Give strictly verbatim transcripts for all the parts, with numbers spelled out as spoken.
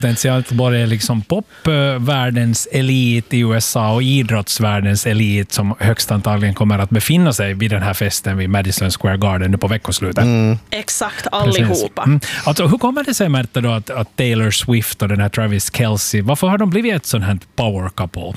Potentiellt både liksom popvärldens elit i U S A och idrottsvärldens elit som högst antagligen kommer att befinna sig vid den här festen vid Madison Square Garden nu på veckoslutet. Mm. Exakt, allihopa. Mm. Alltså, hur kommer det sig, Märta, då att, att Taylor Swift och den här Travis Kelce, varför har de blivit ett sånt här power couple?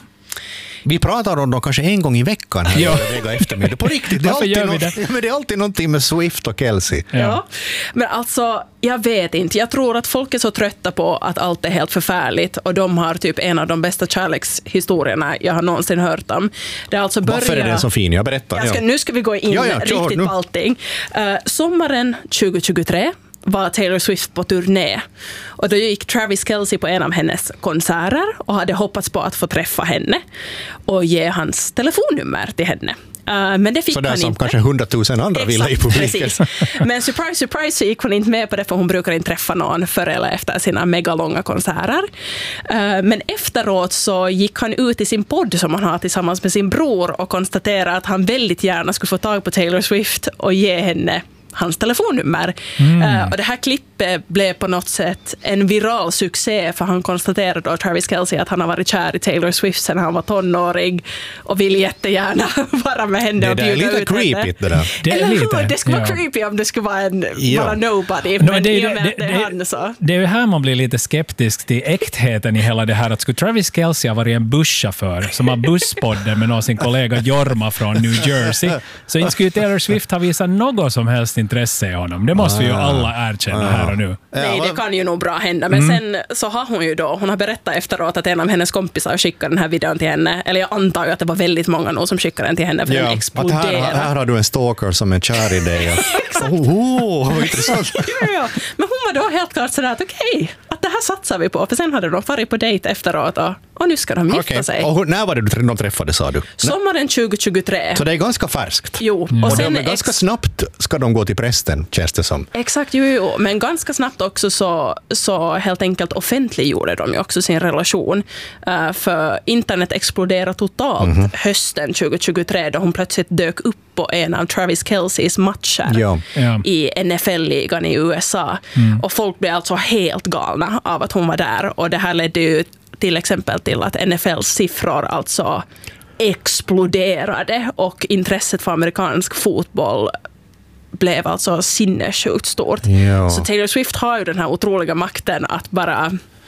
Vi pratar om dem kanske en gång i veckan här ja. i Vega eftermiddag. På riktigt, det är, alltid gör vi det? det? Men det är alltid någonting med Swift och Kelce. Ja. ja, men alltså, jag vet inte. Jag tror att folk är så trötta på att allt är helt förfärligt och de har typ en av de bästa kärlekshistorierna jag har någonsin hört om. Det är alltså börja... Varför är den så fin? Jag berättar. Jag ska, ja. Nu ska vi gå in ja, ja, riktigt nu. på allting. Uh, sommaren tjugohundratjugotre var Taylor Swift på turné. Och då gick Travis Kelce på en av hennes konserter och hade hoppats på att få träffa henne och ge hans telefonnummer till henne. Uh, men det fick så där han som inte. kanske hundratusen andra Exakt, ville i publiken. Precis. Men surprise, surprise så gick hon inte med på det för hon brukar inte träffa någon före eller efter sina megalånga konserter. Uh, men efteråt så gick han ut i sin podd som han har tillsammans med sin bror och konstaterade att han väldigt gärna skulle få tag på Taylor Swift och ge henne hans telefonnummer. Mm. Uh, och det här klippet blev på något sätt en viral succé för han konstaterade då, Travis Kelce, att han har varit kär i Taylor Swift sedan han var tonårig och vill jättegärna vara med henne och bjuda ut henne. Det är lite creepy det där. Det är Eller lite, hur? Det skulle ja. vara creepy om det skulle vara en Ja. bara nobody. No, men det, i och med det, att det är det, han så. det är ju här man blir lite skeptisk till äktheten i hela det här. Att skulle Travis Kelce ha varit en busschaufför som har busspodden med någon sin kollega Jorma från New Jersey, så inte skulle Taylor Swift ha visat något som helst intresse i honom. Det måste vi ju alla erkänna här och nu. Nej, det kan ju nog bra hända. Men mm. sen så har hon ju då, hon har berättat efteråt att en av hennes kompisar skickade den här videon till henne. Eller jag antar ju att det var väldigt många nog som skickade den till henne för ja, den exploderade. Här, här har du en stalker som är kär i dig. Exakt. Oh, oh, intressant. ja, ja. Men hon var då helt klart sådär att okej, okay, att det här satsar vi på. För sen hade de farit på dejt efteråt och, och nu ska de gifta okay. sig. Och när var det de träffade, sa du? Sommaren tjugohundratjugotre. Så det är ganska färskt. Jo. Mm. Och, och sen de är ganska ex- snabbt ska de gå till prästen, känns det som. Exakt, jo, jo. Men ganska snabbt också så, så helt enkelt offentliggjorde de ju också sin relation. Uh, för internet exploderade totalt mm-hmm. hösten tjugohundratjugotre då hon plötsligt dök upp på en av Travis Kelces matcher ja. Ja. i N F L-ligan i U S A. Mm. Och folk blev alltså helt galna av att hon var där. Och det här ledde ju till exempel till att N F L:s siffror alltså exploderade och intresset för amerikansk fotboll blev alltså sinnessjukt stort. Ja. Så Taylor Swift har ju den här otroliga makten att bara,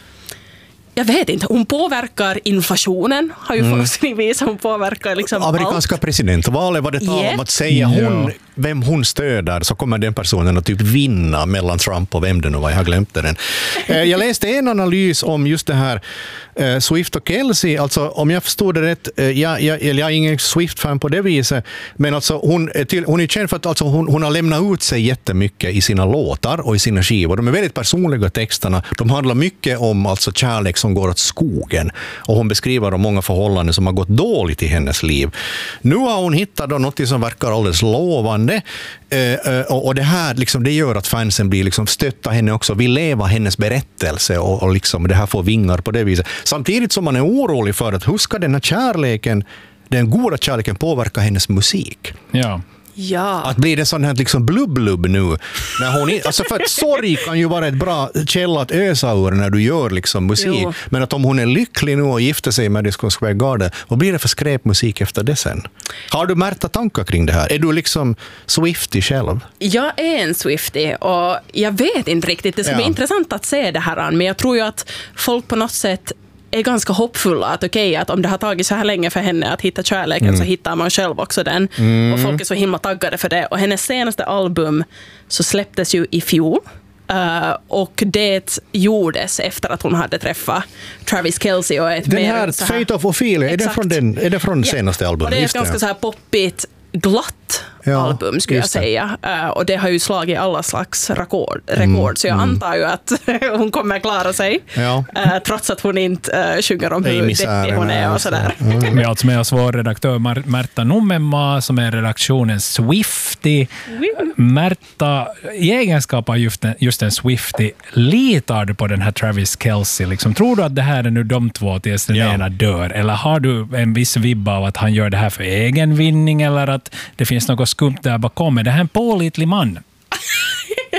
jag vet inte, hon påverkar inflationen, har ju mm. forskning visat, hon påverkar liksom amerikanska allt. presidentvalet var det tal Yeah. om att säga hon, vem hon stöder så kommer den personen att typ vinna mellan Trump och vem det nu var, jag har glömt den. Jag läste en analys om just det här Swift och Kelce, alltså om jag förstod det rätt, jag, jag, jag är ingen Swift-fan på det viset, men alltså hon, till, hon är känd för att alltså hon, hon har lämnat ut sig jättemycket i sina låtar och i sina skivor. De är väldigt personliga texterna, de handlar mycket om alltså kärlek som går åt skogen och hon beskriver de många förhållanden som har gått dåligt i hennes liv. Nu har hon hittat då något som verkar alldeles lovande eh, och, och det här liksom, det gör att fansen blir liksom stötta henne också, vill leva hennes berättelse och, och liksom det här får vingar på det viset. Samtidigt som man är orolig för att hur ska den här kärleken, den goda kärleken påverka hennes musik? Ja. Ja. Att blir det sån här liksom blubb-blubb nu när hon, alltså för att sorg kan ju vara ett bra källa att ösa ur när du gör liksom musik, Jo. men att om hon är lycklig nu och gifter sig med Madison Square Garden, vad blir det för skräpmusik efter det sen? Har du märkta tankar kring det här? Är du liksom Swiftie själv? Jag är en Swiftie och jag vet inte riktigt, det ska Ja. bli intressant att se det här, men jag tror ju att folk på något sätt är ganska hoppfulla att okej, okay, att om det har tagit så här länge för henne att hitta kärleken mm. så hittar man själv också den. Mm. Och folk är så himla taggade för det. Och hennes senaste album så släpptes ju i fjol. Uh, och det gjordes efter att hon hade träffat Travis Kelce och ett den mer här, så här Fate of Ophelia, är det från den, är det från ja. senaste albumet? Och det är ett Just ganska det. så här poppigt, glatt Ja, album skulle jag just det. säga. Uh, och det har ju slagit alla slags rekord. rekord mm, så jag mm. antar ju att hon kommer klara sig. Ja. Uh, trots att hon inte uh, sjunger om hur deppig hon är och sådär. Mm. Vi har alltså med oss vår redaktör Mar- Märta Nummema som är redaktionens Swiftie. Mm. Märta, i egenskap av just en, just en Swiftie, litar du på den här Travis Kelce? Liksom, tror du att det här är nu de två tills den ja. Mm. ena dör? Eller har du en viss vibba av att han gör det här för egen vinning eller att det finns något skumt där bakom? Är det här en pålitlig man?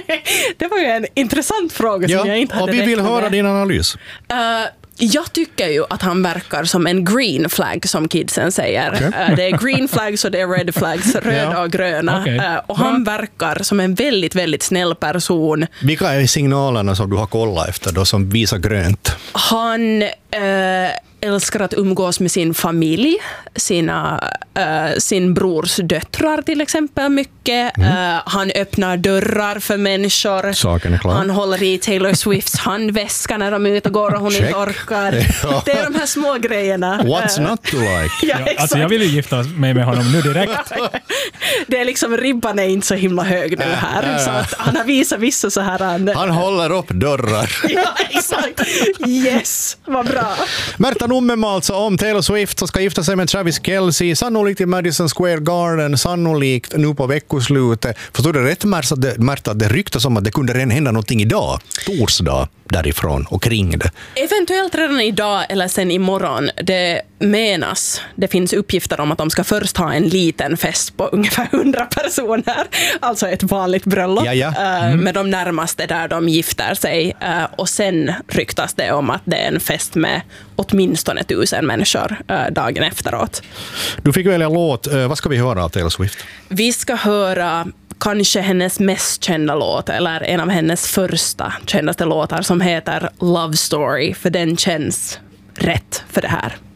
Det var ju en intressant fråga som Ja, jag inte hade och vi vill räknat höra med. din analys. Uh, jag tycker ju att han verkar som en green flag, som kidsen säger. Okay. Uh, det är green flags och det är red flags, röda Ja. och gröna. Okay. Uh, och han verkar som en väldigt, väldigt snäll person. Vilka är signalerna som du har kollat efter då som visar grönt? Han uh, älskar att umgås med sin familj, sina, uh, sin brors döttrar till exempel mycket. Mm. Uh, han öppnar dörrar för människor. Saken är klar. Han håller i Taylor Swifts handväska när de är ute och går och hon Check. inte orkar. Ja. Det är de här små grejerna. What's Uh, not to like? Ja, Ja, exakt. alltså jag vill ju gifta mig med honom nu direkt. Det är liksom, ribban är inte så himla hög nu här. Äh, äh, Så att han har visat vissa så här... Han, Han håller upp dörrar. ja, exakt. Yes, vad bra. Märta Nummema alltså om Taylor Swift som ska gifta sig med Travis Kelce, sannolikt i Madison Square Garden, sannolikt nu på veckoslutet. Förstår du rätt, Märta, att det ryktas om att det kunde redan hända någonting idag, torsdag, därifrån och kring det. Eventuellt redan idag eller sen imorgon. Det menas, det finns uppgifter om att de ska först ha en liten fest på ungefär hundra personer, alltså ett vanligt bröllop, Ja, ja. Mm. med de närmaste där de gifter sig. Och sen ryktas det om att det är en fest med åtminstone tusen människor dagen efteråt. Du fick välja låt. Vad ska vi höra av Taylor Swift? Vi ska höra kanske hennes mest kända låt, eller en av hennes första kändaste låtar, som heter Love Story, för den känns rätt för det här.